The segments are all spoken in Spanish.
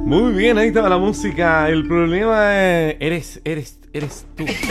Muy bien, ahí estaba la música. El problema eres tú. Eso.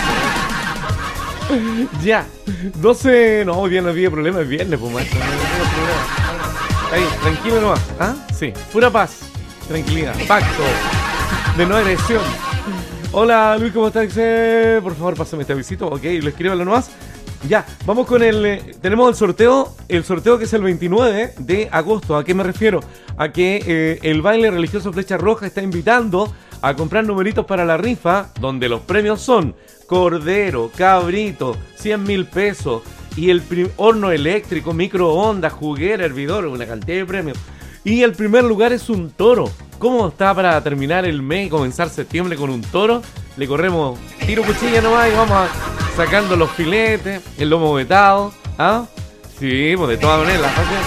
Ya. 12. No, hoy día no había problema, es viernes, pues maestro. No tengo problema. Ahí, tranquilo nomás. ¿Ah? Sí. Pura paz. Tranquilidad. Pacto. De no agresión. Hola Luis, ¿cómo estás? Por favor, pásame este avisito. Ok, lo escribo lo nomás. Ya, vamos con tenemos el sorteo que es el 29 de agosto. ¿A qué me refiero? A que el baile religioso Flecha Roja está invitando a comprar numeritos para la rifa, donde los premios son cordero, cabrito, 100.000 pesos y el horno eléctrico, microondas, juguera, hervidor, una cantidad de premios. Y el primer lugar es un toro. ¿Cómo está para terminar el mes y comenzar septiembre con un toro? Le corremos tiro cuchilla nomás y vamos sacando los filetes, el lomo vetado. ¿Ah? Sí, pues de todas maneras.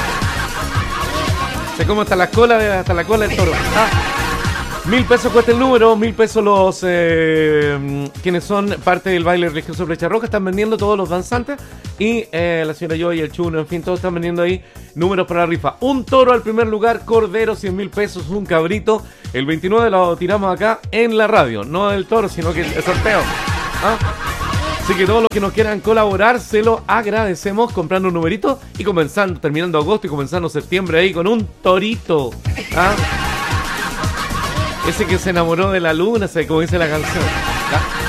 Sé cómo hasta la cola del toro. ¿Ah? 1.000 pesos cuesta el número, 1.000 pesos los quienes son parte del baile religioso Flecha Roja están vendiendo, todos los danzantes y la señora Joy, el Chuno, en fin, todos están vendiendo ahí números para la rifa. Un toro al primer lugar, cordero 100.000 pesos, un cabrito. El 29 lo tiramos acá en la radio, no el toro, sino que el sorteo. ¿Ah? Así que todos los que nos quieran colaborar, se lo agradecemos comprando un numerito y terminando agosto y comenzando septiembre ahí con un torito. ¿Ah? Ese que se enamoró de la luna, ¿sabes cómo dice la canción?